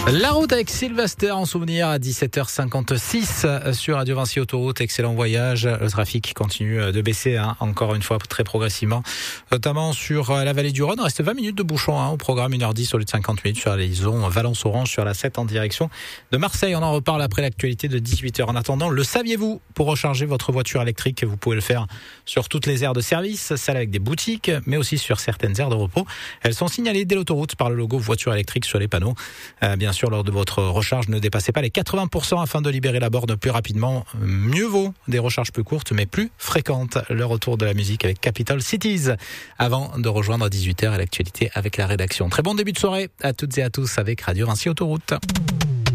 La route avec Sylvester en souvenir à 17h56 sur Radio Vinci Autoroute. Excellent voyage. Le trafic continue de baisser encore une fois très progressivement, notamment sur la vallée du Rhône. Il reste 20 minutes de bouchon au programme, 1h10 au lieu de 50 minutes sur la liaison Valence-Orange sur la 7 en direction de Marseille. On en reparle après l'actualité de 18h. En attendant, le saviez-vous, pour recharger votre voiture électrique, vous pouvez le faire sur toutes les aires de service, celles avec des boutiques, mais aussi sur certaines aires de repos. Elles sont signalées dès l'autoroute par le logo voiture électrique sur les panneaux. Bien sûr, lors de votre recharge, ne dépassez pas les 80% afin de libérer la borne plus rapidement. Mieux vaut des recharges plus courtes mais plus fréquentes. Le retour de la musique avec Capital Cities avant de rejoindre 18h et l'actualité avec la rédaction. Très bon début de soirée à toutes et à tous avec Radio Vinci Autoroute.